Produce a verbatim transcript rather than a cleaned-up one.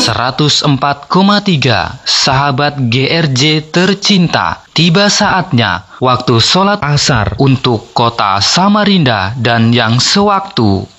seratus empat koma tiga sahabat G R J tercinta, tiba saatnya waktu sholat asar untuk kota Samarinda dan yang sewaktu.